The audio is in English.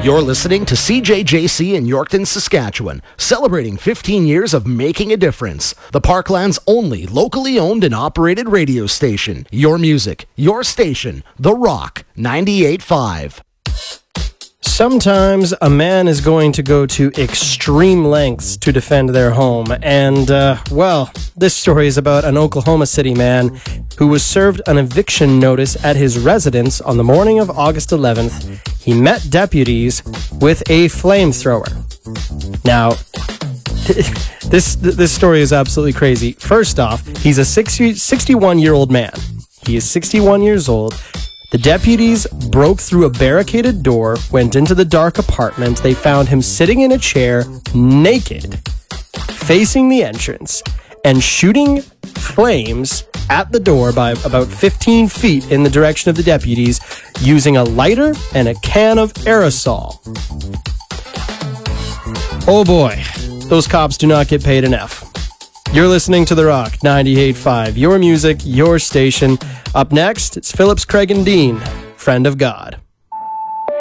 You're listening to CJJC in Yorkton, Saskatchewan, celebrating 15 years of making a difference. The Parkland's only locally owned and operated radio station. Your music, your station, The Rock 98.5. Sometimes a man is going to go to extreme lengths to defend their home. And, this story is about an Oklahoma City man who was served an eviction notice at his residence on the morning of August 11th. He met deputies with a flamethrower. Now, this story is absolutely crazy. First off, he's a 61-year-old man. He is 61 years old. The deputies broke through a barricaded door, went into the dark apartment. They found him sitting in a chair, naked, facing the entrance, and shooting flames at the door by about 15 feet in the direction of the deputies, using a lighter and a can of aerosol. Oh boy, those cops do not get paid enough. You're listening to The Rock 98.5, your music, your station. Up next, it's Phillips, Craig and Dean, Friend of God.